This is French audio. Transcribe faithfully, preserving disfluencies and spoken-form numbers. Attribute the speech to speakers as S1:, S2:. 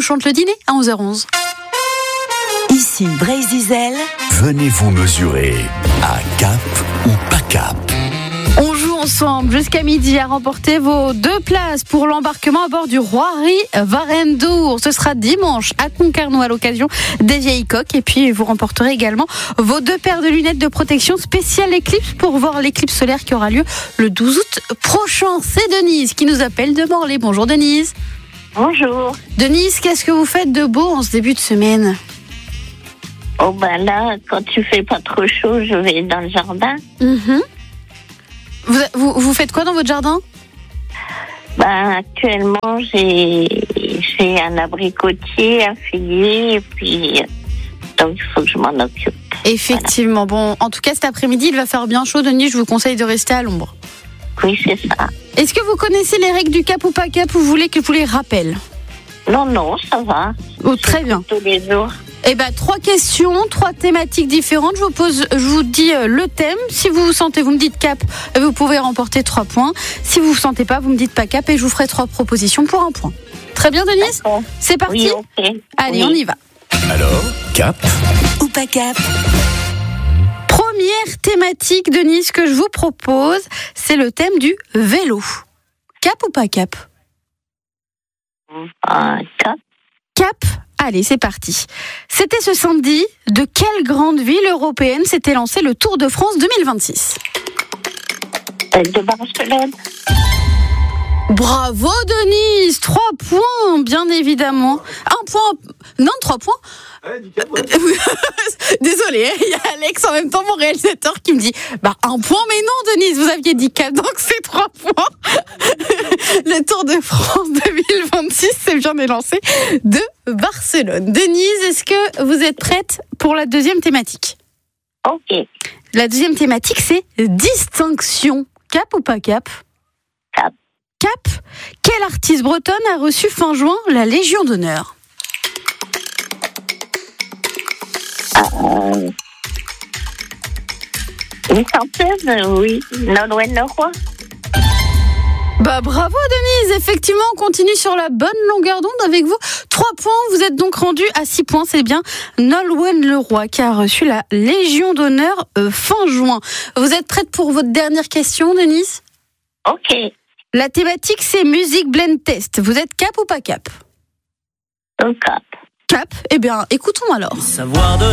S1: chante le dîner à onze heures onze.
S2: Ici Brésil.
S3: Venez vous mesurer à Cap ou pas Cap.
S1: On joue ensemble jusqu'à midi à remporter vos deux places pour l'embarquement à bord du Roiry Varendour. Ce sera dimanche à Concarneau à l'occasion des Vieilles Coques. Et puis vous remporterez également vos deux paires de lunettes de protection spéciale éclipse pour voir l'éclipse solaire qui aura lieu le douze août prochain. C'est Denise qui nous appelle de Morlaix. Bonjour Denise.
S4: Bonjour.
S1: Denise, qu'est-ce que vous faites de beau en ce début de semaine ?
S4: Oh ben là, quand tu fais pas trop chaud, je vais dans le jardin.
S1: Mmh. Vous, vous, vous faites quoi dans votre jardin ?
S4: Ben actuellement, j'ai j'ai un abricotier, un figuier, et puis donc il faut que je m'en occupe.
S1: Effectivement. Voilà. Bon, en tout cas cet après-midi, il va faire bien chaud. Denise, je vous conseille de rester à l'ombre.
S4: Oui, c'est ça.
S1: Est-ce que vous connaissez les règles du cap ou pas cap ou vous voulez que je vous les rappelle ?
S4: Non, non, ça va.
S1: Oh, très bien.
S4: Tous les jours.
S1: Eh ben, trois questions, trois thématiques différentes. Je vous pose, je vous dis euh, le thème. Si vous vous sentez, vous me dites cap, et vous pouvez remporter trois points. Si vous vous sentez pas, vous me dites pas cap et je vous ferai trois propositions pour un point. Très bien, Denise ?
S4: D'accord.
S1: C'est parti ?
S4: Oui, ok.
S1: Allez,
S4: Oui.
S1: on y va.
S3: Alors, Cap
S2: Ou pas Cap.
S1: Première thématique, Denise, que je vous propose, c'est le thème du vélo. Cap ou pas cap ?
S4: Un cap.
S1: Cap ? Allez, c'est parti. C'était ce samedi. De quelle grande ville européenne s'était lancé le Tour de France deux mille vingt-six ?
S4: De Barcelone.
S1: Bravo Denise, trois points, bien évidemment. Un point, non, trois points. Désolée, il y a Alex en même temps, mon réalisateur, qui me dit bah un point, mais non Denise, vous aviez dit quatre, donc c'est trois points. Le Tour de France deux mille vingt-six s'est bien élancé de Barcelone. Denise, est-ce que vous êtes prête pour la deuxième thématique ?
S4: Ok.
S1: La deuxième thématique, c'est distinction. Cap ou pas cap ?
S4: Cap.
S1: Cap. Quelle artiste bretonne a reçu fin juin la Légion d'honneur ?
S4: Euh, une chanteuse, oui. Nolwenn Leroy.
S1: Bah bravo Denise, effectivement on continue sur la bonne longueur d'onde avec vous. Trois points, vous êtes donc rendu à six points, c'est bien Nolwenn Leroy qui a reçu la Légion d'honneur euh, fin juin. Vous êtes prête pour votre dernière question Denise ?
S4: Ok.
S1: La thématique c'est musique blend test. Vous êtes cap ou pas cap ?
S4: Un cap.
S1: Cap ? Eh bien écoutons alors.
S5: Savoir de